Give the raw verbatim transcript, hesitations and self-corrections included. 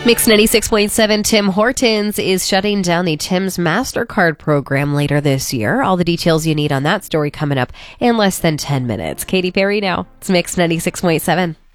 Mix ninety-six point seven, Tim Hortons is shutting down the Tim's MasterCard program later this year. All the details you need on that story coming up in less than ten minutes. Katy Perry now. It's Mix ninety-six point seven.